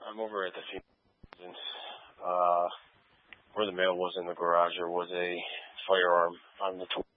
I'm over at the Phoenix. Where the mail was in the garage, there was a firearm on the